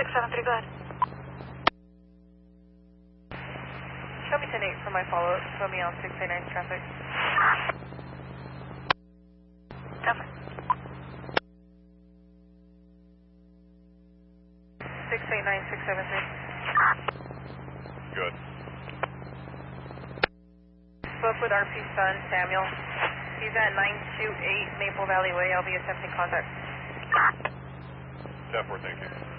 673, go ahead. Show me 10-8 for my follow-up. Show me on 689 traffic. Definitely. 689, 673. Good. Spoke with RP son, Samuel. He's at 928 Maple Valley Way. I'll be attempting contact. 10-4, thank you.